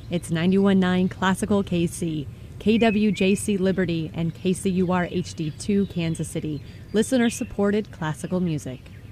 It's 91.9 Classical KC, KWJC Liberty, and KCUR HD2 Kansas City. Listener-supported classical music.